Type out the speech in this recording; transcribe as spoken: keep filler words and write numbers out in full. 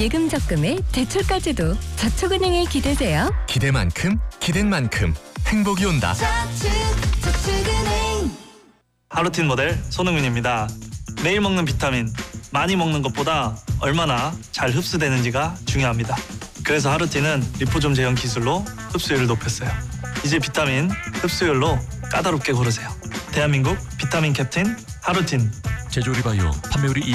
예금 적금에 대출까지도 저축은행에 기대세요. 기대만큼 기댄 만큼 행복이 온다. 저축, 저축은행. 하루틴 모델 손흥민입니다. 매일 먹는 비타민, 많이 먹는 것보다 얼마나 잘 흡수되는지가 중요합니다. 그래서 하루틴은 리포좀 제형 기술로 흡수율을 높였어요. 이제 비타민 흡수율로 까다롭게 고르세요. 대한민국 비타민 캡틴 하루틴. 제조리바이오 판매율이